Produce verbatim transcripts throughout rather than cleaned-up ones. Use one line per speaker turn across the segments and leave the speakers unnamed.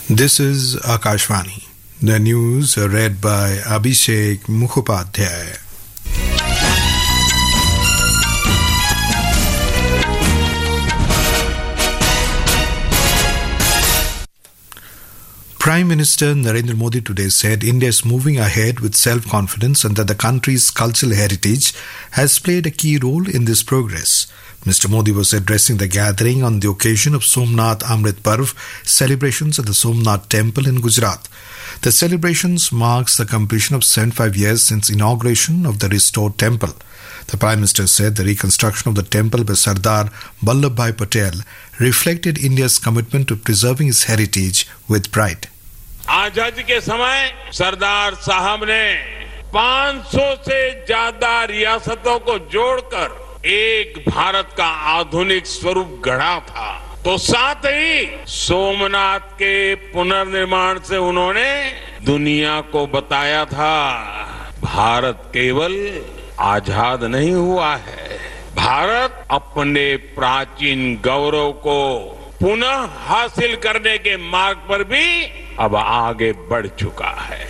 This is Akashvani. The news are read by Abhishek Mukhopadhyay. Prime Minister Narendra Modi today said India is moving ahead with self-confidence and that the country's cultural heritage has played a key role in this progress. Mister Modi was addressing the gathering on the occasion of Somnath Amrit Parv celebrations at the Somnath Temple in Gujarat. The celebrations marks the completion of seventy-five years since inauguration of the restored temple. The Prime Minister said the reconstruction of the temple by Sardar Vallabhbhai Patel reflected India's commitment to preserving its heritage with pride.
आजादी के समय सरदार साहब ने पाँच सौ से ज्यादा रियासतों को जोड़कर एक भारत का आधुनिक स्वरूप गढ़ा था। तो साथ ही सोमनाथ के पुनर्निर्माण से उन्होंने दुनिया को बताया था भारत केवल आजाद नहीं हुआ है, भारत अपने प्राचीन गौरव को पुनः हासिल करने के मार्ग पर भी अब आगे बढ़ चुका है।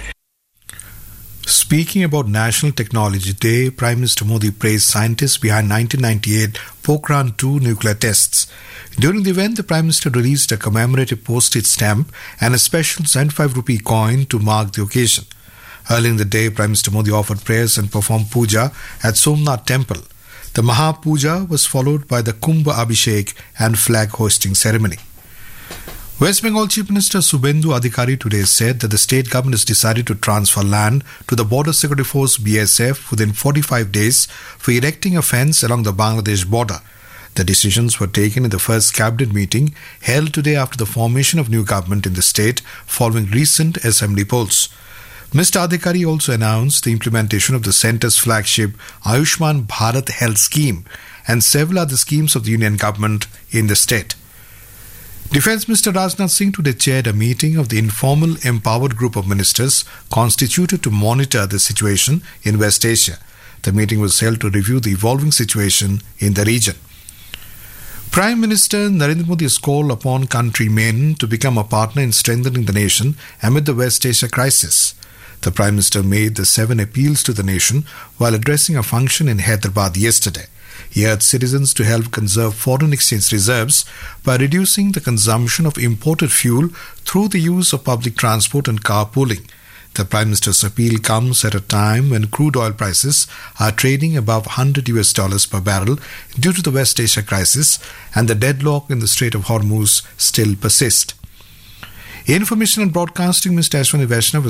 Speaking about National Technology Day, Prime Minister Modi praised scientists behind nineteen ninety-eight Pokhran two nuclear tests. During the event, the Prime Minister released a commemorative postage stamp and a special seventy-five rupee coin to mark the occasion. Early in the day, Prime Minister Modi offered prayers and performed puja at Somnath Temple. The Maha Puja was followed by the Kumbh Abhishek and flag hoisting ceremony. West Bengal Chief Minister Subhendu Adhikari today said that the state government has decided to transfer land to the Border Security Force B S F within forty-five days for erecting a fence along the Bangladesh border. The decisions were taken in the first cabinet meeting held today after the formation of new government in the state following recent assembly polls. Mister Adhikari also announced the implementation of the centre's flagship Ayushman Bharat Health Scheme and several other schemes of the union government in the state. Defence Minister Rajnath Singh today chaired a meeting of the informal empowered group of ministers constituted to monitor the situation in West Asia. The meeting was held to review the evolving situation in the region. Prime Minister Narendra Modi has called upon countrymen to become a partner in strengthening the nation amid the West Asia crisis. The Prime Minister made the seven appeals to the nation while addressing a function in Hyderabad yesterday. He urged citizens to help conserve foreign exchange reserves by reducing the consumption of imported fuel through the use of public transport and carpooling. The Prime Minister's appeal comes at a time when crude oil prices are trading above one hundred U S dollars per barrel due to the West Asia crisis and the deadlock in the Strait of Hormuz still persist. Information and Broadcasting Minister Ashwani Vaishnav